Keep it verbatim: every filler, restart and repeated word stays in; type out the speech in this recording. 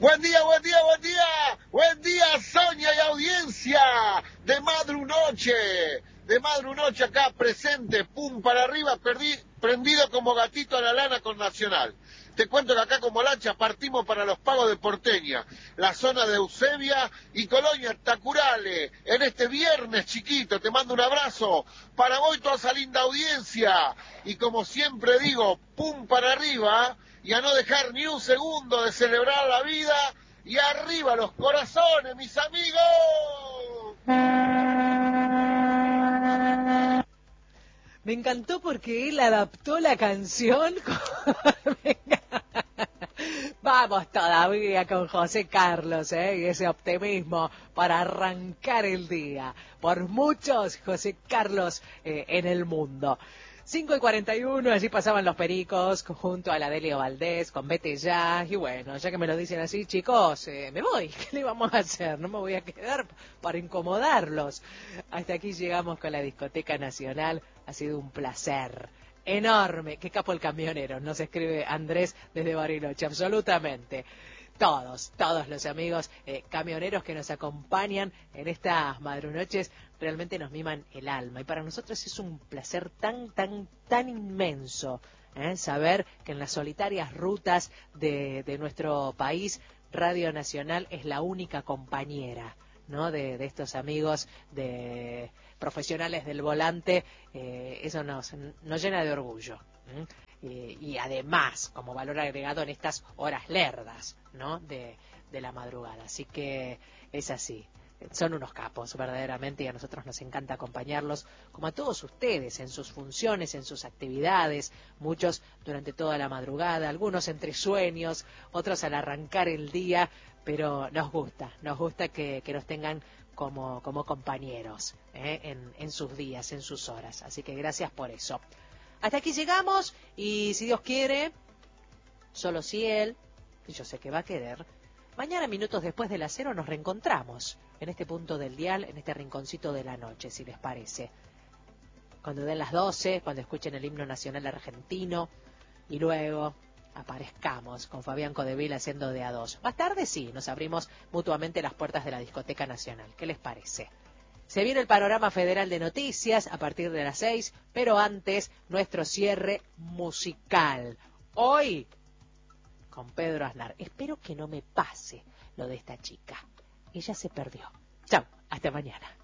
Buen día, buen día, buen día. Buen día, Sonia y audiencia. De Madrunoche. De Madrunoche acá presente. Pum para arriba, perdí, prendido como gatito a la lana con Nacional. Te cuento que acá como lancha partimos para los Pagos de Porteña, la zona de Eusebia y Colonia Tacurale, en este viernes chiquito. Te mando un abrazo para vos y toda esa linda audiencia. Y como siempre digo, pum para arriba y a no dejar ni un segundo de celebrar la vida. Y arriba los corazones, mis amigos. Me encantó porque él adaptó la canción. Vamos todavía con José Carlos, ¿eh? Y ese optimismo para arrancar el día. Por muchos José Carlos eh, en el mundo. cinco y cuarenta y uno, allí pasaban los Pericos junto a la Delio Valdés con Vete Ya. Y bueno, ya que me lo dicen así, chicos, eh, me voy. ¿Qué le vamos a hacer? No me voy a quedar para incomodarlos. Hasta aquí llegamos con la Discoteca Nacional. Ha sido un placer enorme. Qué capo el camionero, nos escribe Andrés desde Bariloche. Absolutamente. Todos, todos los amigos eh, camioneros que nos acompañan en estas madrunoches realmente nos miman el alma. Y para nosotros es un placer tan, tan, tan inmenso ¿eh? saber que en las solitarias rutas de, de nuestro país, Radio Nacional es la única compañera, ¿no? de, de estos amigos de profesionales del volante. Eh, eso nos, nos llena de orgullo. ¿eh? Eh, y además, como valor agregado en estas horas lerdas, ¿no? de, de la madrugada. Así que es así. Son unos capos, verdaderamente, y a nosotros nos encanta acompañarlos, como a todos ustedes, en sus funciones, en sus actividades, muchos durante toda la madrugada, algunos entre sueños, otros al arrancar el día, pero nos gusta, nos gusta que, que nos tengan como, como compañeros ¿eh? en, en sus días, en sus horas. Así que gracias por eso. Hasta aquí llegamos y si Dios quiere, solo si Él, y yo sé que va a querer, mañana minutos después de las cero nos reencontramos en este punto del dial, en este rinconcito de la noche, si les parece. Cuando den las doce, cuando escuchen el himno nacional argentino y luego aparezcamos con Fabián Codevil haciendo de a dos. Más tarde sí, nos abrimos mutuamente las puertas de la Discoteca Nacional. ¿Qué les parece? Se viene el panorama federal de noticias a partir de las seis, pero antes nuestro cierre musical. Hoy con Pedro Aznar. Espero que no me pase lo de esta chica. Ella se perdió. Chao, hasta mañana.